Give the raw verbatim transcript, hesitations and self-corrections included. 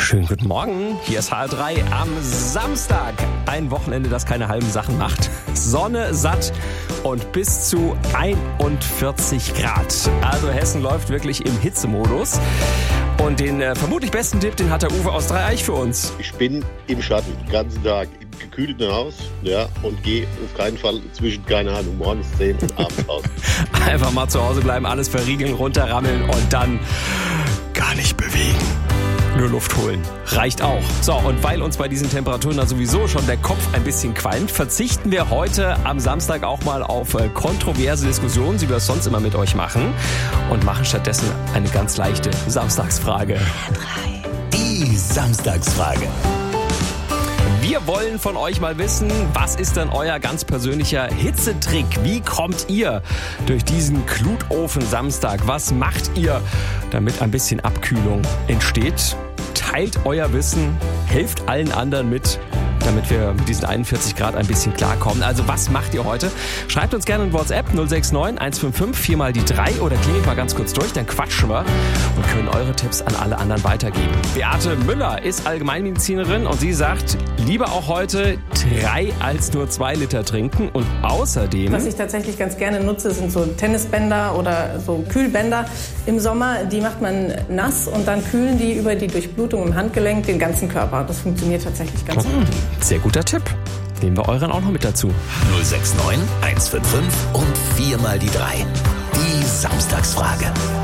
Schönen guten Morgen, hier ist H R drei am Samstag. Ein Wochenende, das keine halben Sachen macht. Sonne, satt und bis zu einundvierzig Grad. Also Hessen läuft wirklich im Hitzemodus. Und den äh, vermutlich besten Tipp, den hat der Uwe aus Dreieich für uns. Ich bin im Schatten, den ganzen Tag, im gekühlten Haus, ja, und gehe auf keinen Fall zwischen, keine Ahnung, morgens zehn und abends raus. Einfach mal zu Hause bleiben, alles verriegeln, runterrammeln und dann gar nicht bewegen. Nur Luft holen. Reicht auch. So, und weil uns bei diesen Temperaturen da sowieso schon der Kopf ein bisschen qualmt, verzichten wir heute am Samstag auch mal auf äh, kontroverse Diskussionen, wie wir es sonst immer mit euch machen, und machen stattdessen eine ganz leichte Samstagsfrage. Die Samstagsfrage. Wir wollen von euch mal wissen, was ist denn euer ganz persönlicher Hitzetrick? Wie kommt ihr durch diesen Glutofen-Samstag? Was macht ihr, damit ein bisschen Abkühlung entsteht? Teilt euer Wissen, helft allen anderen mit, damit wir mit diesen einundvierzig Grad ein bisschen klarkommen. Also was macht ihr heute? Schreibt uns gerne in WhatsApp null sechs neun eins fünf fünf vier mal die drei oder klingelt mal ganz kurz durch, dann quatschen wir und können eure Tipps an alle anderen weitergeben. Beate Müller ist Allgemeinmedizinerin und sie sagt, lieber auch heute drei als nur zwei Liter trinken und außerdem... Was ich tatsächlich ganz gerne nutze, sind so Tennisbänder oder so Kühlbänder im Sommer. Die macht man nass und dann kühlen die über die Durchblutung im Handgelenk den ganzen Körper. Das funktioniert tatsächlich ganz gut. Sehr guter Tipp. Nehmen wir euren auch noch mit dazu. null sechs neun eins fünf fünf und vier mal die drei. Die Samstagsfrage.